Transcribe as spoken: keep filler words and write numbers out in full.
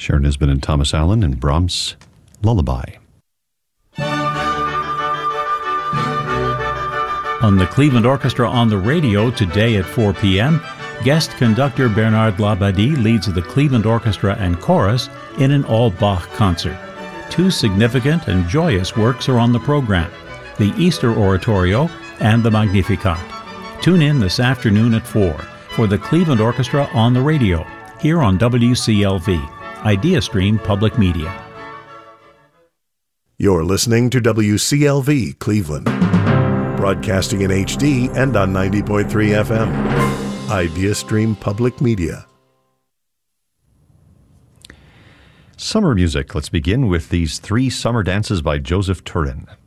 Sharon Nisbet and Thomas Allen and Brahms' Lullaby. On the Cleveland Orchestra on the Radio today at four p.m., guest conductor Bernard Labadie leads the Cleveland Orchestra and Chorus in an all-Bach concert. Two significant and joyous works are on the program, the Easter Oratorio and the Magnificat. Tune in this afternoon at four for the Cleveland Orchestra on the Radio, here on W C L V, IdeaStream Public Media. You're listening to W C L V Cleveland, broadcasting in H D and on ninety point three F M. IdeaStream Public Media. Summer music. Let's begin with these three summer dances by Joseph Turin.